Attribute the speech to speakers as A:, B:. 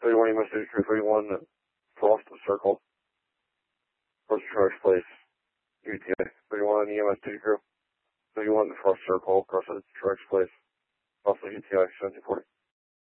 A: 31 EMS Duty Crew, 31 Frost Circle, Frost Charge Place, UTA, 31 EMS Duty Crew, 31 Frost Circle, Cross Charge Place, also UTI 1740.